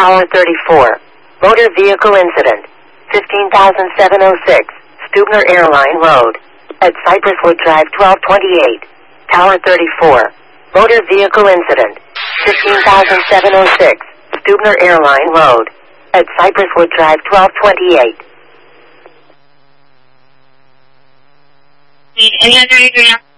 Tower 34. Motor vehicle incident. 15,706. Stubner Airline Road. At Cypresswood Drive 1228. Tower 34. Motor vehicle incident. 15,706. Stubner Airline Road. At Cypresswood Drive 1228.